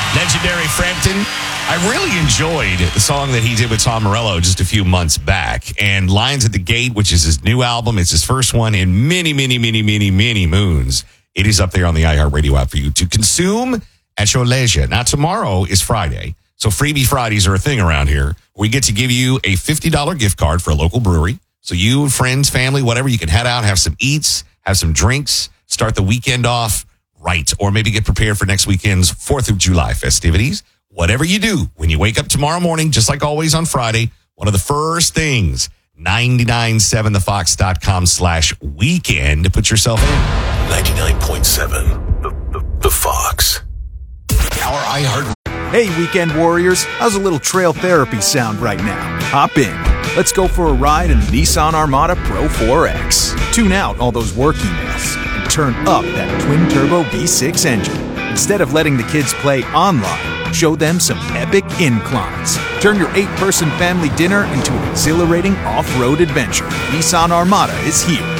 Legendary Frampton. I really enjoyed the song that he did with Tom Morello just a few months back. And Lions at the Gate, which is his new album. It's his first one in many, many, many, many, many moons. It is up there on the iHeartRadio app for you to consume at your leisure. Now, tomorrow is Friday. So Freebie Fridays are a thing around here. We get to give you a $50 gift card for a local brewery. So you and friends, family, whatever, you can head out, have some eats, have some drinks, start the weekend off right. Or maybe get prepared for next weekend's 4th of July festivities. Whatever you do, when you wake up tomorrow morning, just like always on Friday, one of the first things, 997thefox.com/weekend to put yourself in. 99.7 The Fox. Our iHeart. Hey, weekend warriors, how's a little trail therapy sound right now? Hop in. Let's go for a ride in the Nissan Armada Pro 4X. Tune out all those work emails and turn up that twin-turbo V6 engine. Instead of letting the kids play online, show them some epic inclines. Turn your 8-person family dinner into an exhilarating off-road adventure. Nissan Armada is here.